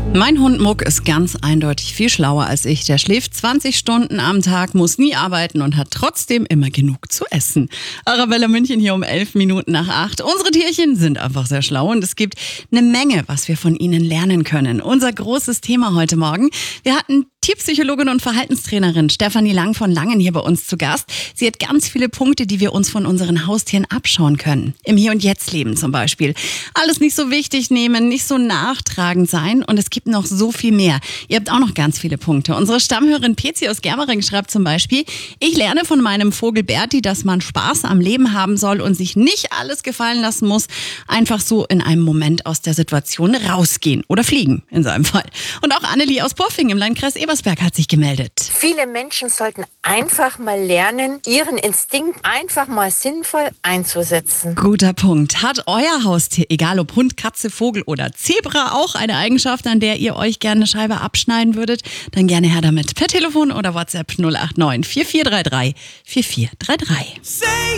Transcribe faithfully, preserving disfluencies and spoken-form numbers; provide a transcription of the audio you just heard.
Mein Hund Muck ist ganz eindeutig viel schlauer als ich. Der schläft zwanzig Stunden am Tag, muss nie arbeiten und hat trotzdem immer genug zu essen. Arabella München hier um elf Minuten nach acht. Unsere Tierchen sind einfach sehr schlau und es gibt eine Menge, was wir von ihnen lernen können. Unser großes Thema heute Morgen. Wir hatten Tierpsychologin und Verhaltenstrainerin Stefanie Lang von Langen hier bei uns zu Gast. Sie hat ganz viele Punkte, die wir uns von unseren Haustieren abschauen können. Im Hier und Jetzt leben zum Beispiel. Alles nicht so wichtig nehmen, nicht so nachtragend sein und es gibt noch so viel mehr. Ihr habt auch noch ganz viele Punkte. Unsere Stammhörerin Pezi aus Germering schreibt zum Beispiel: Ich lerne von meinem Vogel Berti, dass man Spaß am Leben haben soll und sich nicht alles gefallen lassen muss. Einfach so in einem Moment aus der Situation rausgehen oder fliegen in seinem Fall. Und auch Annelie aus Porfing im Landkreis Ebersberg hat sich gemeldet. Viele Menschen sollten einfach mal lernen, ihren Instinkt einfach mal sinnvoll einzusetzen. Guter Punkt. Hat euer Haustier, egal ob Hund, Katze, Vogel oder Zebra, auch eine Eigenschaft, an der ihr euch gerne eine Scheibe abschneiden würdet? Dann gerne her damit per Telefon oder WhatsApp null acht neun vier vier drei drei vier vier drei drei.